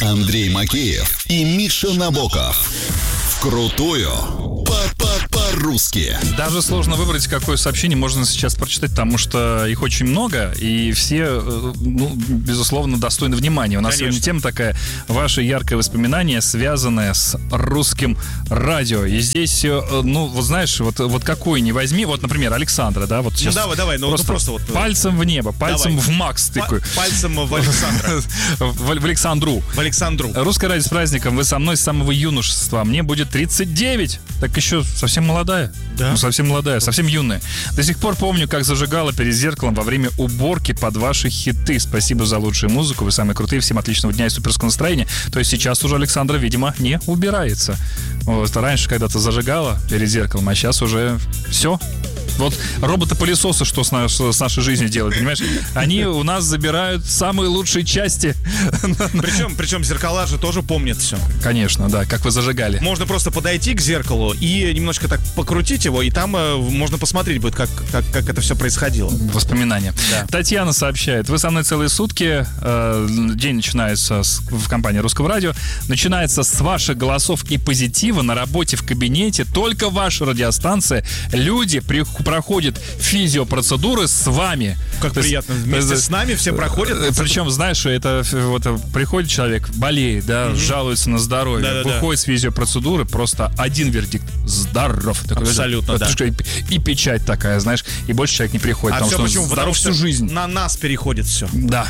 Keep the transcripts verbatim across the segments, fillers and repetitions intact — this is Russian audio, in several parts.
Андрей Макеев и Миша Набоков. Вкрутую по-по-по-русски. Даже сложно выбрать, какое сообщение можно сейчас прочитать, потому что их очень много, и все, ну, безусловно, достойны внимания. У нас Конечно. сегодня тема такая: ваше яркое воспоминание, связанное с русским радио. И здесь, ну, вот знаешь, вот, вот какой не возьми, вот, например, Александра, да, вот сейчас. Ну, давай, давай, ну, просто, ну, просто вот. Пальцем в небо, пальцем Давай. в Макс тыкаю. Пальцем в Александра. В, в Александру. В Александру. Русское радио с праздником. Вы со мной с самого юношества. Мне будет тридцать девять. Так еще совсем молодая. Да? Ну, совсем молодая, совсем юная. До сих пор помню, как зажигала перед зеркалом во время уборки под ваши хиты. Спасибо за лучшую музыку. Вы самые крутые. Всем отличного дня и суперского настроения. То есть сейчас уже Александра, видимо, не убирается. Вот, раньше когда-то зажигала перед зеркалом, а сейчас уже все. Вот роботы-пылесосы, что с, наш, с нашей жизнью делают, понимаешь? Они у нас забирают самые лучшие части. Причем, причем зеркала же тоже помнят все. Конечно, да, как вы зажигали. Можно просто подойти к зеркалу и немножко так покрутить его, и там э, можно посмотреть будет, как, как, как это все происходило. Воспоминания. Да. Татьяна сообщает: вы со мной целые сутки. Э, день начинается с, в компании Русского радио. Начинается с ваших голосов и позитива. На работе, в кабинете. Только ваша радиостанция. Люди при, проходят физиопроцедуры с вами. Как То приятно. есть, Вместе э, с нами все проходят. э, Причем, знаешь, это вот приходит человек, болеет, да, Мгм. жалуется на здоровье, Да-да-да. выходит с физиопроцедуры, просто один вердикт: здоров. Такой, Абсолютно, это, да. И, и печать такая, знаешь, и больше человек не приходит, А потому все что он почему? здоров Потому всю что жизнь. на нас переходит все. Да.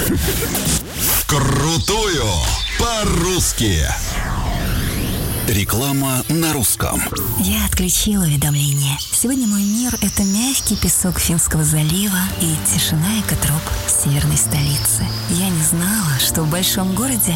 Вкрутую по-русски. Реклама на русском. Я отключила уведомления. Сегодня мой мир — это мягкий песок Финского залива и тишина экотроп северной столицы. Я не знала, что в большом городе